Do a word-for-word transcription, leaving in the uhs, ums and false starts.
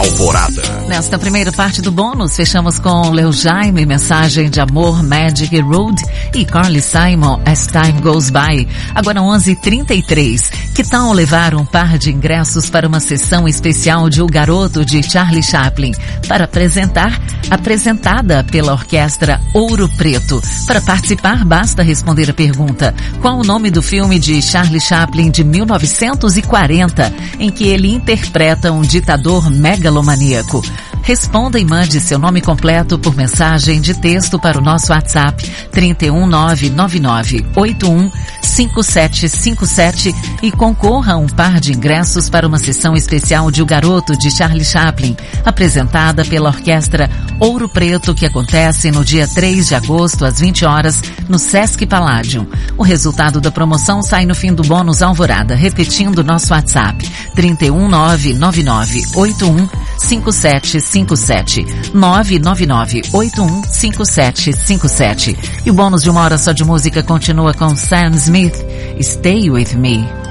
Alvorada. Nesta primeira parte do bônus, fechamos com Leo Jaime, Mensagem de Amor, Magic Road, e Carly Simon, As Time Goes By. Agora onze e trinta e três. Que tal levar um par de ingressos para uma sessão especial de O Garoto de Charlie Chaplin, para apresentar, apresentada pela Orquestra Ouro Preto? Para participar, basta responder a pergunta: qual o nome do filme de Charlie Chaplin de mil novecentos e quarenta, em que ele interpreta um ditador megalomaníaco? Responda e mande seu nome completo por mensagem de texto para o nosso WhatsApp trinta e um, nove nove nove, oito um cinco sete cinco sete e concorra a um par de ingressos para uma sessão especial de O Garoto de Charlie Chaplin, apresentada pela Orquestra Ouro Preto, que acontece no dia três de agosto às vinte horas no Sesc Palladium. O resultado da promoção sai no fim do bônus Alvorada, repetindo nosso WhatsApp trinta e um, nove nove nove, oito um cinco sete cinco sete, nove nove nove, oito um cinco sete cinco sete. E o bônus de uma hora só de música continua com Sam Smith, Stay With Me.